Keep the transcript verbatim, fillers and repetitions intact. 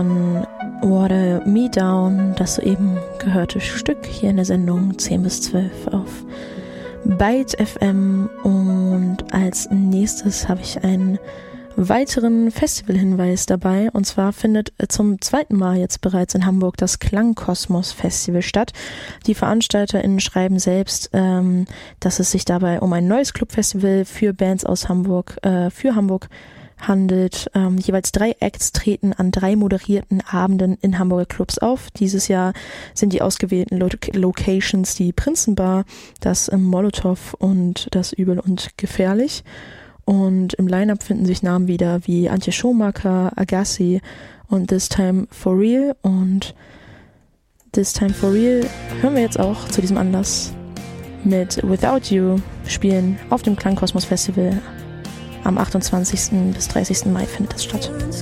Water Me Down, das soeben gehörte Stück hier in der Sendung zehn bis zwölf auf Byte F M. Und als nächstes habe ich einen weiteren Festivalhinweis dabei, und zwar findet zum zweiten Mal jetzt bereits in Hamburg das Klangkosmos Festival statt. Die VeranstalterInnen schreiben selbst, ähm, dass es sich dabei um ein neues Clubfestival für Bands aus Hamburg, äh, für Hamburg handelt. Ähm, jeweils drei Acts treten an drei moderierten Abenden in Hamburger Clubs auf. Dieses Jahr sind die ausgewählten Lo- Locations die Prinzenbar, das Molotow und das Übel und Gefährlich. Und im Line-Up finden sich Namen wieder wie Antje Schomaker, Agassi und This Time For Real. Und This Time For Real hören wir jetzt auch zu diesem Anlass mit Without You spielen auf dem Klangkosmos Festival. Am achtundzwanzigsten bis dreißigsten Mai findet das statt.